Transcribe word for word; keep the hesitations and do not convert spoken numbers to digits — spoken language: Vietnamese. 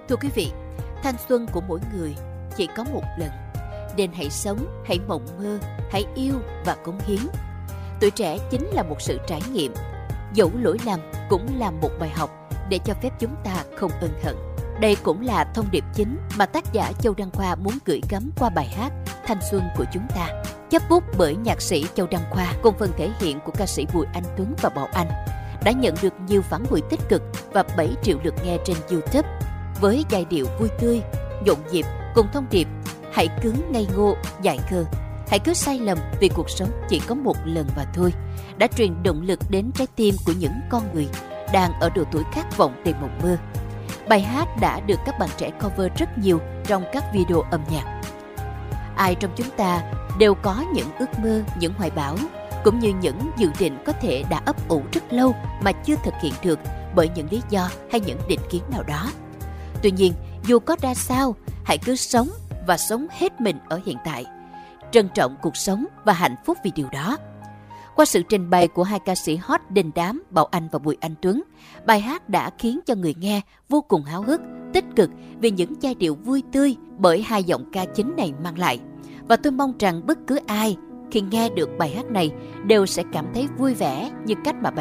Thưa quý vị, thanh xuân của mỗi người chỉ có một lần, nên hãy sống, hãy mộng mơ, hãy yêu và cống hiến. Tuổi trẻ chính là một sự trải nghiệm, dẫu lỗi lầm cũng là một bài học để cho phép chúng ta không ân hận. Đây cũng là thông điệp chính mà tác giả Châu Đăng Khoa muốn gửi gắm qua bài hát Thanh Xuân của chúng ta, chấp bút bởi nhạc sĩ Châu Đăng Khoa cùng phần thể hiện của ca sĩ Bùi Anh Tuấn và Bảo Anh, đã nhận được nhiều phản hồi tích cực và bảy triệu lượt nghe trên YouTube. Với giai điệu vui tươi, nhộn nhịp cùng thông điệp hãy cứ ngây ngô, dại khờ, hãy cứ sai lầm vì cuộc sống chỉ có một lần mà thôi, đã truyền động lực đến trái tim của những con người đang ở độ tuổi khát vọng tìm mộng mơ. Bài hát đã được các bạn trẻ cover rất nhiều trong các video âm nhạc. Ai trong chúng ta đều có những ước mơ, những hoài bão, cũng như những dự định có thể đã ấp ủ rất lâu mà chưa thực hiện được bởi những lý do hay những định kiến nào đó. Tuy nhiên, dù có ra sao, hãy cứ sống và sống hết mình ở hiện tại. Trân trọng cuộc sống và hạnh phúc vì điều đó. Qua sự trình bày của hai ca sĩ hot đình đám Bảo Anh và Bùi Anh Tuấn, bài hát đã khiến cho người nghe vô cùng háo hức, tích cực vì những giai điệu vui tươi bởi hai giọng ca chính này mang lại. Và tôi mong rằng bất cứ ai khi nghe được bài hát này đều sẽ cảm thấy vui vẻ như cách mà bài